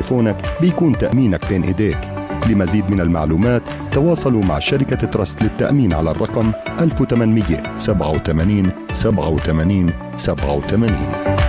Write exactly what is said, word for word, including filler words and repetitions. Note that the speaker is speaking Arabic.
تليفونك بيكون تأمينك بين إيديك. لمزيد من المعلومات تواصلوا مع شركة تراست للتأمين على الرقم ألف وثمانمئة وسبعة وثمانين سبعة وثمانين سبعة وثمانين.